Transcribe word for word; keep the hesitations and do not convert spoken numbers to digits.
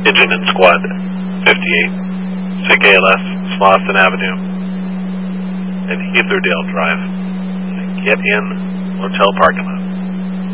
Pigeon and Squad fifty-eight, C K L S, Slauson Avenue, and Heatherdale Drive. Get in, motel parking lot.